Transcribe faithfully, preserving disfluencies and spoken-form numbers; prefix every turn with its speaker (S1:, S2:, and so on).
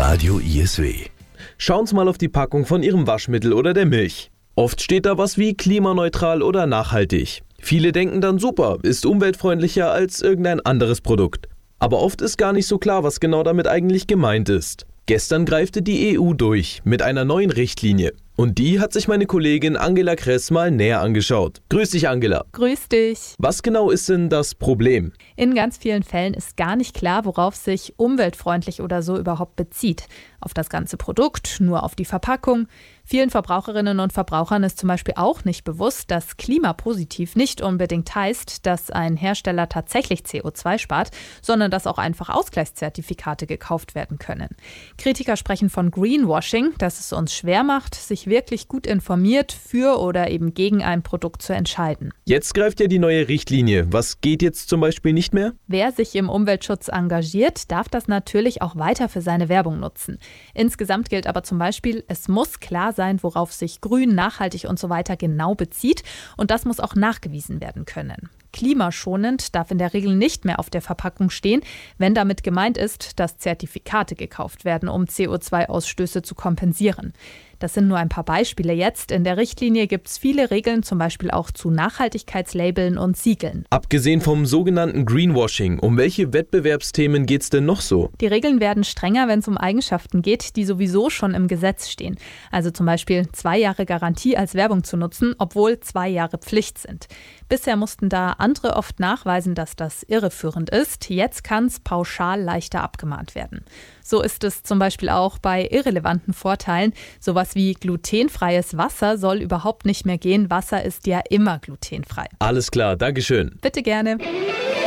S1: Radio I S W. Schauen Sie mal auf die Packung von Ihrem Waschmittel oder der Milch. Oft steht da was wie klimaneutral oder nachhaltig. Viele denken dann, super, ist umweltfreundlicher als irgendein anderes Produkt. Aber oft ist gar nicht so klar, was genau damit eigentlich gemeint ist. Gestern greifte die E U durch mit einer neuen Richtlinie. Und die hat sich meine Kollegin Angela Kress mal näher angeschaut. Grüß dich, Angela.
S2: Grüß dich.
S1: Was genau ist denn das Problem?
S2: In ganz vielen Fällen ist gar nicht klar, worauf sich umweltfreundlich oder so überhaupt bezieht. Auf das ganze Produkt, nur auf die Verpackung. Vielen Verbraucherinnen und Verbrauchern ist zum Beispiel auch nicht bewusst, dass klimapositiv nicht unbedingt heißt, dass ein Hersteller tatsächlich C O zwei spart, sondern dass auch einfach Ausgleichszertifikate gekauft werden können. Kritiker sprechen von Greenwashing, dass es uns schwer macht, sich wirklich gut informiert für oder eben gegen ein Produkt zu entscheiden.
S1: Jetzt greift ja die neue Richtlinie. Was geht jetzt zum Beispiel nicht mehr?
S2: Wer sich im Umweltschutz engagiert, darf das natürlich auch weiter für seine Werbung nutzen. Insgesamt gilt aber zum Beispiel, es muss klar sein, worauf sich grün, nachhaltig und so weiter genau bezieht. Und das muss auch nachgewiesen werden können. Klimaschonend darf in der Regel nicht mehr auf der Verpackung stehen, wenn damit gemeint ist, dass Zertifikate gekauft werden, um C O zwei Ausstöße zu kompensieren. Das sind nur ein paar Beispiele jetzt. In der Richtlinie gibt es viele Regeln, zum Beispiel auch zu Nachhaltigkeitslabeln und Siegeln.
S1: Abgesehen vom sogenannten Greenwashing, um welche Wettbewerbsthemen geht es denn noch so?
S2: Die Regeln werden strenger, wenn es um Eigenschaften geht, die sowieso schon im Gesetz stehen. Also zum Beispiel zwei Jahre Garantie als Werbung zu nutzen, obwohl zwei Jahre Pflicht sind. Bisher mussten da andere oft nachweisen, dass das irreführend ist. Jetzt kann es pauschal leichter abgemahnt werden. So ist es zum Beispiel auch bei irrelevanten Vorteilen. Sowas wie glutenfreies Wasser soll überhaupt nicht mehr gehen. Wasser ist ja immer glutenfrei.
S1: Alles klar, Dankeschön.
S2: Bitte gerne.